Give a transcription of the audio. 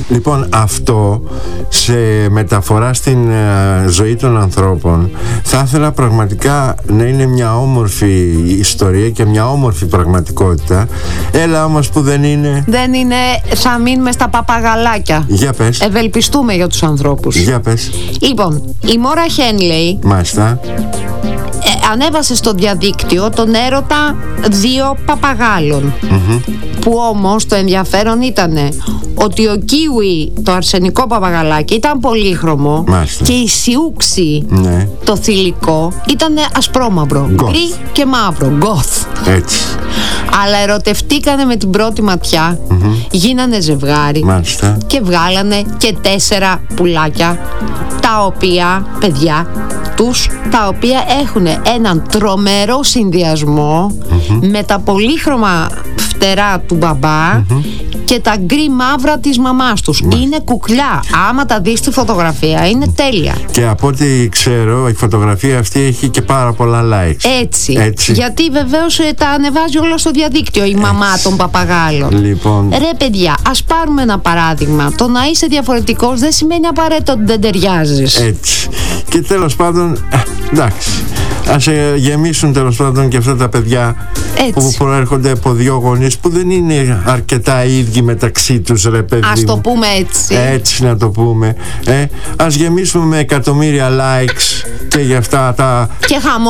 Λοιπόν, αυτό σε μεταφορά στην ζωή των ανθρώπων θα ήθελα πραγματικά να είναι μια όμορφη ιστορία και μια όμορφη πραγματικότητα. Έλα όμως που δεν είναι. Δεν είναι, θα μείνουμε στα παπαγαλάκια. Για πες. Ευελπιστούμε για τους ανθρώπους. Για πες. Λοιπόν, η Μόρα Χένλεϊ Μάλιστα. ανέβασε στο διαδίκτυο τον έρωτα 2 παπαγάλων. Που όμως το ενδιαφέρον ήταν ότι ο Κίουι, το αρσενικό παπαγαλάκι, ήταν πολύχρωμο. Μάλιστα. Και η Σιούξη, Ναι. το θηλυκό, ήταν ασπρόμαυρο, γκρι και μαύρο, γκοθ. Έτσι. Αλλά ερωτευτήκανε με την πρώτη ματιά, γίνανε ζευγάρι. Μάλιστα. Και βγάλανε και 4 πουλάκια, τα οποία, παιδιά τους, τα οποία έχουν έναν τρομερό συνδυασμό με τα πολύχρωμα φτερά του μπαμπά και τα γκρι μαύρα της μαμάς τους. Είναι κουκλιά. Άμα τα δεις στη φωτογραφία είναι τέλεια. Και από ό,τι ξέρω η φωτογραφία αυτή έχει και πάρα πολλά likes. Έτσι. Γιατί βεβαίως τα ανεβάζει όλα στο διαδίκτυο η μαμά των παπαγάλων. Λοιπόν. Ρε παιδιά, ας πάρουμε ένα παράδειγμα. Το να είσαι διαφορετικός δεν σημαίνει απαραίτητο ότι δεν ταιριάζεις. Έτσι. Και τέλος πάντων, εντάξει, ας γεμίσουν τέλος πάντων και αυτά τα παιδιά που προέρχονται από 2 γονείς που δεν είναι αρκετά ίδιοι μεταξύ τους, ρε παιδί. Ας το πούμε έτσι. Έτσι να το πούμε. Ας γεμίσουμε με εκατομμύρια likes και για αυτά τα... Και χαμό